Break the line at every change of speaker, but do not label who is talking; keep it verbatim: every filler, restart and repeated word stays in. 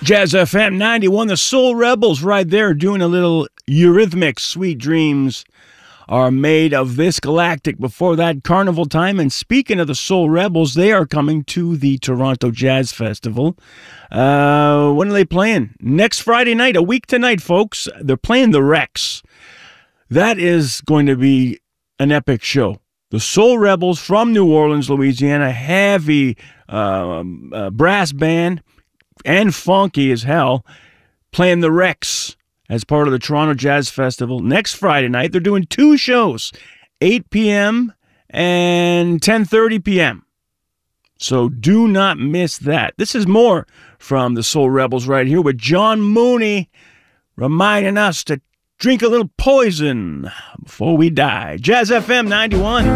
Jazz F M ninety-one, the Soul Rebels right there doing a little Eurythmics. Sweet Dreams are made of this galactic. Before that, Carnival Time. And speaking of the Soul Rebels, they are coming to the Toronto Jazz Festival. Uh, when are they playing? Next Friday night, a week tonight, folks. They're playing the Rex. That is going to be an epic show. The Soul Rebels from New Orleans, Louisiana, heavy uh, uh, brass band, and funky as hell, playing the Rex as part of the Toronto Jazz Festival next Friday night. They're doing two shows, eight p.m. and ten thirty p.m. So do not miss that. This is more from the Soul Rebels right here with John Mooney reminding us to drink a little poison before we die. Jazz F M ninety-one.